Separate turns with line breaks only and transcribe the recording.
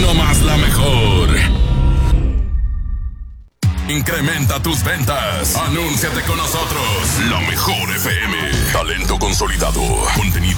nomás la mejor. Incrementa tus ventas. Anúnciate con nosotros. La Mejor FM. Talento consolidado. Contenido